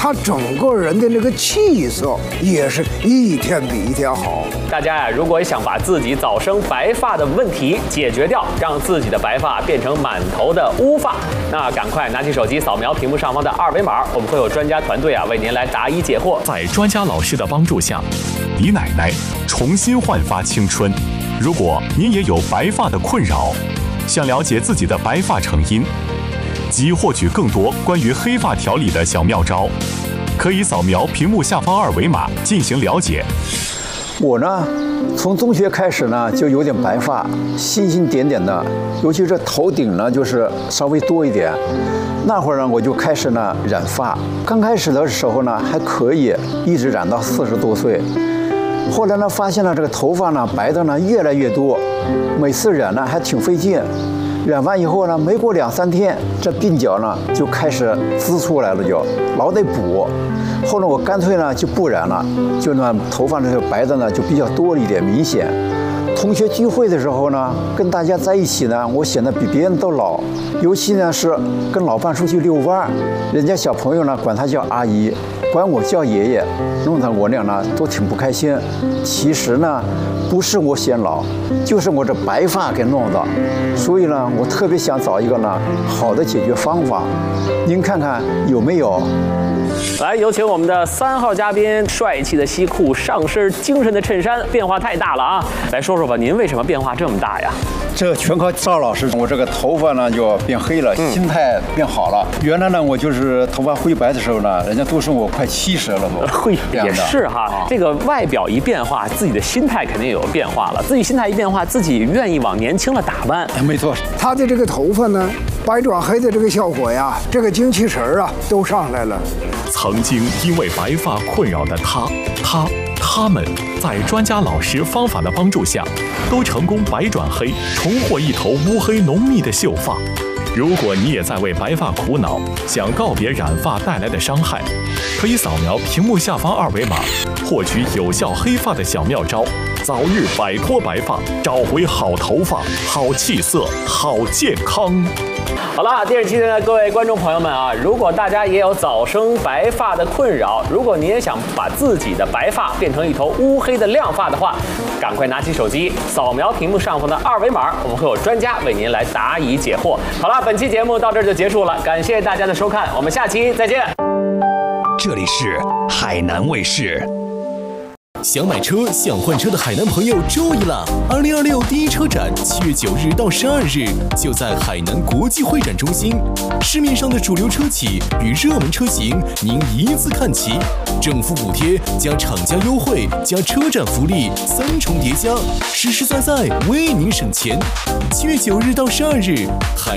他整个人的那个气色也是一天比一天好。 大家呀，如果想把自己早生白发的问题解决掉，让自己的白发变成满头的乌发，那赶快拿起手机扫描屏幕上方的二维码，我们会有专家团队为您来答疑解惑。 在专家老师的帮助下，李奶奶重新焕发青春。如果您也有白发的困扰，想了解自己的白发成因及获取更多关于黑发调理的小妙招，可以扫描屏幕下方二维码进行了解。 我呢，从中学开始呢，就有点白发，星星点点的，尤其是头顶呢，就是稍微多一点。那会儿呢，我就开始呢染发。刚开始的时候呢，还可以，一直染到40多岁。后来呢，发现了这个头发呢白的呢越来越多，每次染呢还挺费劲。染完以后呢，没过2、3天，这鬓角呢就开始滋出来了，就老得补。后来我干脆呢就不染了，就呢头发这个白的呢就比较多一点，明显。同学聚会的时候呢，跟大家在一起呢，我显得比别人都老。尤其呢是跟老伴出去遛弯，人家小朋友呢管他叫阿姨，管我叫爷爷，弄得我俩呢都挺不开心。其实呢，不是我显老，就是我这白发给弄的。所以呢，我特别想找一个呢好的解决方法，您看看有没有？ 来，有请我们的3号嘉宾，帅气的西裤，上身精神的衬衫，变化太大了啊！来说说吧，您为什么变化这么大呀？ 这全靠赵老师，我这个头发呢就变黑了，心态变好了。原来呢，我就是头发灰白的时候呢，人家都说我快70了都。 会也是哈，这个外表一变化，自己的心态肯定也有变化了。自己心态一变化，自己愿意往年轻了打扮。 没错， 他的这个头发呢，白转黑的这个效果呀，这个精气神都上来了。 曾经因为白发困扰的他们，在专家老师方法的帮助下，都成功白转黑，重获一头乌黑浓密的秀发。如果你也在为白发苦恼，想告别染发带来的伤害，可以扫描屏幕下方二维码，获取有效黑发的小妙招，早日摆脱白发，找回好头发、好气色、好健康。 好了，电视机前的各位观众朋友们啊，如果大家也有早生白发的困扰，如果你也想把自己的白发变成一头乌黑的亮发的话，赶快拿起手机扫描屏幕上方的二维码，我们会有专家为您来答疑解惑。好了，本期节目到这儿就结束了，感谢大家的收看，我们下期再见。 这里是海南卫视。 想买车、想换车的海南朋友注意了！2026第一车展7月9日到12日就在海南国际会展中心，市面上的主流车企与热门车型您一字看齐，政府补贴加厂家优惠加车展福利3重叠加，实实在在为您省钱。7月9日到12日，